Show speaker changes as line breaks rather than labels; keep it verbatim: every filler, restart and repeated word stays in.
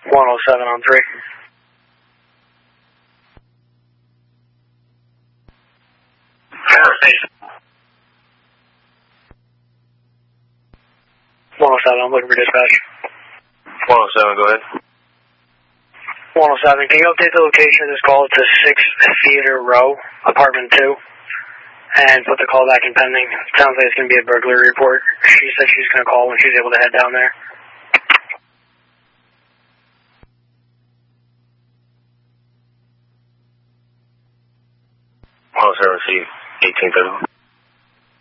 one oh seven on three. one oh seven, I'm looking for dispatch.
one oh seven, go ahead.
one oh seven, can you update the location of this call to six Theater Row, apartment two, and put the call back in pending? Sounds like it's going to be a burglary report. She said she's going to call when she's able to head down there.
one oh seven, see eighteen thirty.